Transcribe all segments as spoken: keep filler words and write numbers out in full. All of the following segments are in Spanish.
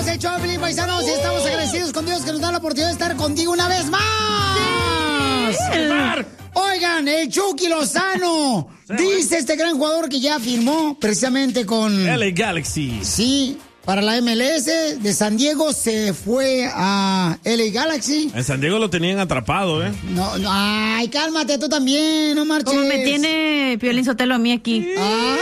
el show de Piolín, paisanos, y estamos agradecidos con Dios que nos da la oportunidad de estar contigo una vez más. Sí. Oigan, el Chucky Lozano. Sí, dice este gran jugador que ya firmó precisamente con L A Galaxy. Sí, para la M L S de San Diego, se fue a L A Galaxy. En San Diego lo tenían atrapado, ¿eh? No, no, ay, cálmate tú también, no marches. Como me tiene Piolín Sotelo a mí aquí. Ah.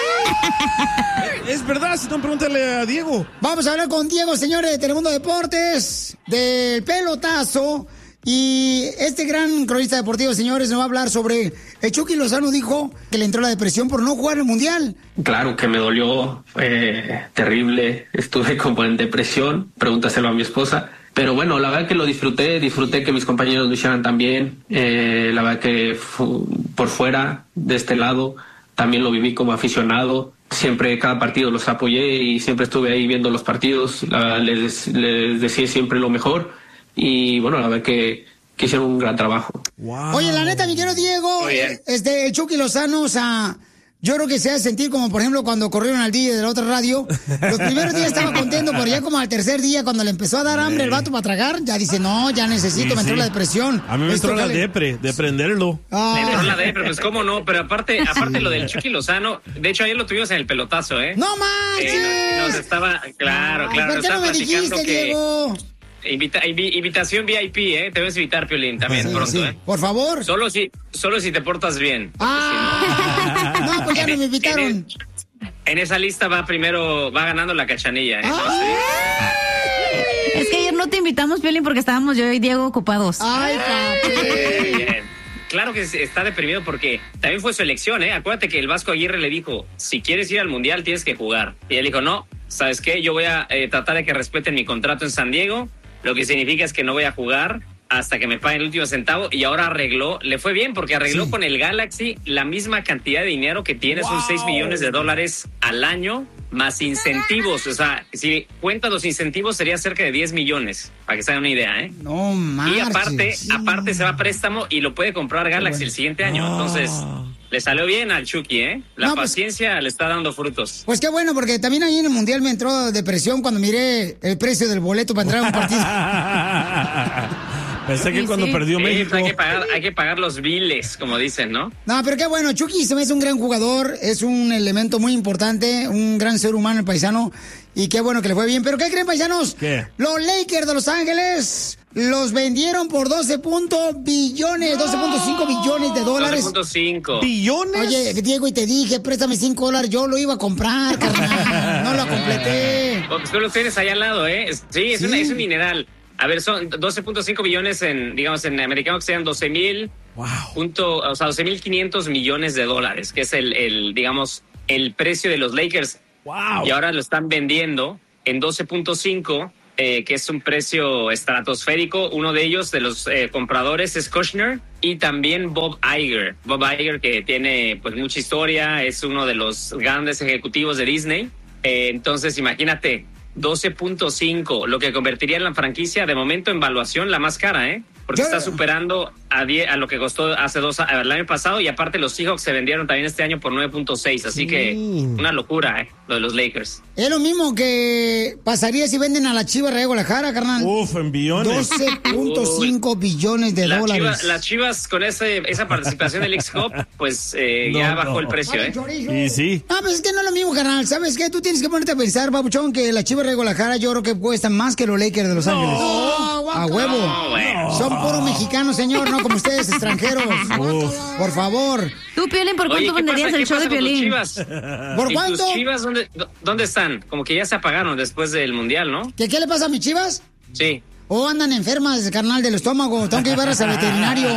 Es verdad, si no, pregúntale a Diego. Vamos a hablar con Diego, señores, de Telemundo Deportes, del pelotazo. Y este gran cronista deportivo, señores, nos va a hablar sobre... El Chucky Lozano dijo que le entró la depresión por no jugar el Mundial. Claro que me dolió, fue terrible, estuve como en depresión, pregúntaselo a mi esposa. Pero bueno, la verdad que lo disfruté, disfruté que mis compañeros lo hicieran también. Eh, la verdad que fu- por fuera, de este lado, también lo viví como aficionado. Siempre, cada partido los apoyé y siempre estuve ahí viendo los partidos. La verdad, les, les decía siempre lo mejor. Y bueno, la verdad que, que hicieron un gran trabajo. Wow. Oye, la neta, mi querido Diego, este, el Chucky Lozano, o sea, yo creo que se hace sentir como, por ejemplo, cuando corrieron al D J de la otra radio. Los primeros días estaba contento, pero ya como al tercer día, cuando le empezó a dar hambre el vato para tragar, ya dice, no, ya necesito, sí, me entró sí. la depresión. A mí me Esto entró la vale. depre, de prenderlo. Ah. Me entró la depre, pues cómo no, pero aparte, aparte lo del Chucky Lozano, de hecho ayer lo tuvimos en el pelotazo, ¿eh? ¡No manches! Eh, nos estaba, claro, claro, ¿Por qué nos no estaba me dijiste, platicando que... Diego? Invita, invi, invitación V I P, ¿eh? Te vas a invitar, Piolín, también sí, pronto, sí. ¿eh? Por favor. Solo si, solo si te portas bien. Ah, si no... no, pues ya no me invitaron. En, en esa lista va primero, va ganando la Cachanilla, ¿eh? Ah. Es que ayer no te invitamos, Piolín, porque estábamos yo y Diego ocupados. Ay, papi. Bien. Claro que está deprimido porque también fue su elección, ¿eh? Acuérdate que el Vasco Aguirre le dijo, si quieres ir al Mundial tienes que jugar. Y él dijo, no, ¿sabes qué? Yo voy a eh, tratar de que respeten mi contrato en San Diego. Lo que significa es que no voy a jugar hasta que me paguen el último centavo, y ahora arregló, le fue bien porque arregló sí. con el Galaxy la misma cantidad de dinero que tiene, wow. son seis millones de dólares al año, más incentivos. O sea, si cuentas los incentivos sería cerca de diez millones, para que se hagan una idea, ¿eh? No marches. Y aparte, sí. aparte se va a préstamo y lo puede comprar Galaxy bueno. el siguiente año, oh. entonces... Le salió bien al Chucky, ¿eh? La no, pues, paciencia le está dando frutos. Pues qué bueno, porque también ahí en el Mundial me entró depresión cuando miré el precio del boleto para entrar a un partido. Pensé que sí, cuando sí. perdió sí, México... Hay que, pagar, hay que pagar los biles, como dicen, ¿no? No, pero qué bueno, Chucky se me hace un gran jugador, es un elemento muy importante, un gran ser humano, el paisano, y qué bueno que le fue bien. ¿Pero qué creen, paisanos? ¿Qué? Los Lakers de Los Ángeles los vendieron por doce billones, no. doce punto cinco billones de dólares. doce punto cinco ¿Billones? Oye, Diego, y te dije, préstame cinco dólares, yo lo iba a comprar, carnal, no lo completé. Pues tú lo tienes allá al lado, ¿eh? Sí, es, sí. Una, es un mineral. A ver, son doce punto cinco billones en, digamos, en americano que sean doce mil, wow. punto, o sea, doce mil quinientos millones de dólares, que es el, el, digamos, el precio de los Lakers. Wow. Y ahora lo están vendiendo en doce punto cinco, eh, que es un precio estratosférico. Uno de ellos, de los eh, compradores, es Kushner y también Bob Iger. Bob Iger, que tiene pues mucha historia, es uno de los grandes ejecutivos de Disney. Eh, entonces, imagínate, doce punto cinco, lo que convertiría en la franquicia, de momento en valuación, la más cara, ¿eh? Porque está superando a, diez, a lo que costó hace dos el año pasado, y aparte los Seahawks se vendieron también este año por nueve punto seis, así sí. que una locura, ¿eh? Lo de los Lakers. Es lo mismo que pasaría si venden a la Chivas de Guadalajara, carnal. Uf, en billones. doce punto cinco billones de la dólares. Chivas, las Chivas con ese, esa participación del X-Hop, pues eh, no, ya bajó no. el precio, ¿eh? Y sí. No, pues es que no es lo mismo, carnal. ¿Sabes qué? Tú tienes que ponerte a pensar, babuchón, que la Chivas de Guadalajara yo creo que cuestan más que los Lakers de Los Ángeles. No, a huevo. No, bueno. Son puros mexicanos, señor, no como ustedes, extranjeros. Uf. Por favor. Tú, Piolín, ¿por cuánto Oye, venderías el show de Piolín? Chivas? ¿Por ¿Y cuánto? tus Chivas dónde, dónde están? Como que ya se apagaron después del Mundial, ¿no? ¿Qué, qué le pasa a mis Chivas? Sí. O oh, andan enfermas, carnal, del estómago. Tengo que llevarlas al veterinario.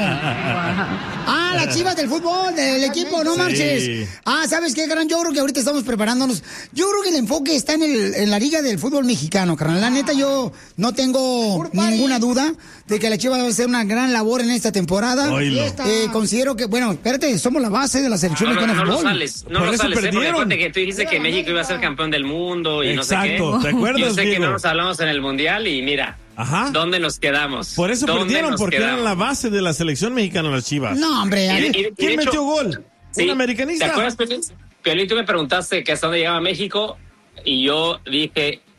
Ah, las Chivas del fútbol, del equipo, no marches. Sí. Ah, ¿sabes qué, carnal? Yo creo que ahorita estamos preparándonos. Yo creo que el enfoque está en, el, en la liga del fútbol mexicano, carnal. La neta, yo no tengo ninguna duda de que la Chivas va a hacer una gran labor en esta temporada. Eh, considero que, bueno, espérate, somos la base de la selección no, mexicana no, de no fútbol. No sales, no lo sales, eh, porque acuérdate que tú dijiste que México iba a ser campeón del mundo y exacto, no sé qué. ¿te acuerdas, yo sé Diego? que no nos hablamos en el Mundial y mira. Ajá. ¿Dónde nos quedamos? Por eso perdieron, porque quedamos? eran la base de la selección mexicana las Chivas. No, hombre. Y, y, y ¿Quién hecho, metió gol? Sí, ¿Un americanista? ¿te acuerdas, Piolín? Piolín, tú me preguntaste que hasta dónde llegaba México y yo dije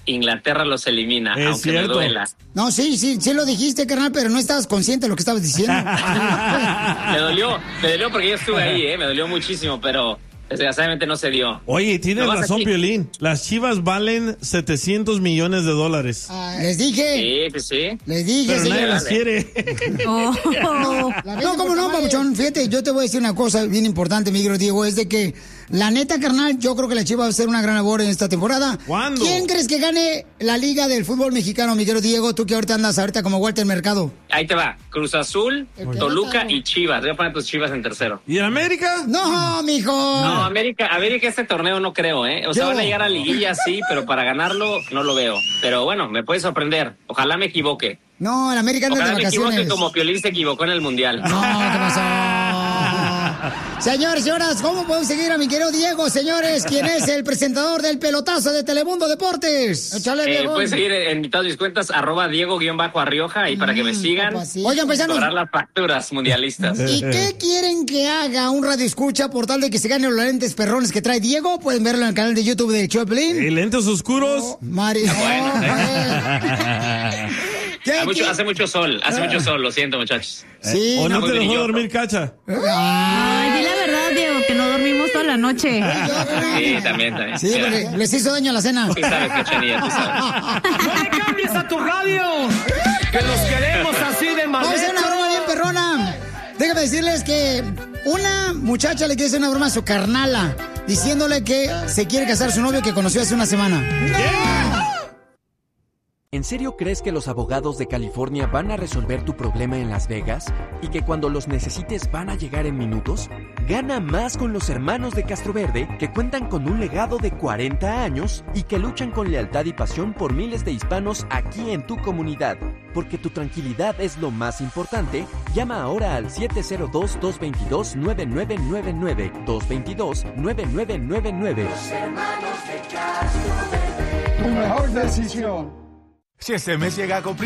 Inglaterra los elimina, es aunque cierto. me duela. No, sí, sí, sí lo dijiste, carnal, pero no estabas consciente de lo que estabas diciendo. Me dolió, me dolió porque yo estuve ahí, ¿eh? Me dolió muchísimo, pero desgraciadamente no se dio. Oye, tienes Nomás razón, aquí- Piolín. Las Chivas valen setecientos millones de dólares. Ah, les dije, Sí, pues sí. les dije, Pero nadie señor. las quiere. Oh. No, cómo no, papuchón. Fíjate, yo te voy a decir una cosa bien importante, mi querido Diego, es de que, la neta, carnal, yo creo que la Chivas va a hacer una gran labor en esta temporada. ¿Cuándo? ¿Quién crees que gane la Liga del Fútbol Mexicano, mi querido Diego? Tú que ahorita andas ahorita como Walter Mercado. Ahí te va. Cruz Azul, Toluca y Chivas. Voy a poner tus Chivas en tercero. ¿Y en América? No, mijo. No, América, América este torneo no creo, ¿eh? O sea, Yo- van a llegar a liguilla, sí, pero para ganarlo no lo veo. Pero bueno, me puede sorprender. Ojalá me equivoque. No, el América anda de Ojalá me equivoque vacaciones. como Piolín se equivocó en el Mundial. No, ¿qué pasó? Señores, señoras, ¿cómo podemos seguir a mi querido Diego, señores? ¿Quién es el presentador del pelotazo de Telemundo Deportes? Échale, Eh, Diego. puedes seguir en todas mis cuentas, arroba Diego-Arrioja, y para que me sigan, papacito. Oigan, paisanos. cobrar las facturas mundialistas. ¿Y qué quieren que haga un radio escucha por tal de que se gane los lentes perrones que trae Diego? Pueden verlo en el canal de YouTube de Choplin. ¿Y lentes oscuros? Oh, Mari. Bueno, Oh, sí. eh. ¿Qué Hace mucho, qui- hace mucho sol, hace mucho sol, lo siento, muchachos. Sí. ¿O no muy te dejó brilloso. dormir, Cacha? Ah, Ay, di la verdad, Diego, que no dormimos toda la noche. Sí, también, también. sí, porque les hizo daño a la cena. Tú sabes, Cachanilla, tú sabes. ¡No le cambies a tu radio! ¡Que los queremos así de Vamos a hacer una broma bien perrona. Déjame decirles que una muchacha le quiere hacer una broma a su carnala, diciéndole que se quiere casar su novio que conoció hace una semana. ¿En serio crees que los abogados de California van a resolver tu problema en Las Vegas? ¿Y que cuando los necesites van a llegar en minutos? Gana más con los hermanos de Castroverde, que cuentan con un legado de cuarenta años y que luchan con lealtad y pasión por miles de hispanos aquí en tu comunidad. Porque tu tranquilidad es lo más importante, llama ahora al siete cero dos, dos dos dos, nueve nueve nueve nueve, dos dos dos, nueve nueve nueve nueve. Tu mejor decisión. Si este mes llega a cumplir